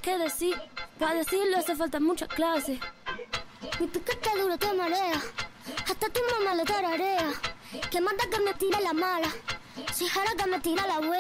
qué decir. Para decirlo hace falta mucha clase. Mi piquete duro te marea, hasta tu mamá lo tararea. Que manda que me tire la mala, si jara que me tira la buena.